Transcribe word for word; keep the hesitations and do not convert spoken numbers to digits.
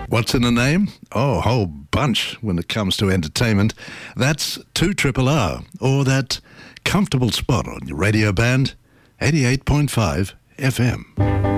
What's in a name? Oh, a whole bunch when it comes to entertainment. That's two triple R, or that comfortable spot on your radio band, eighty-eight point five F M.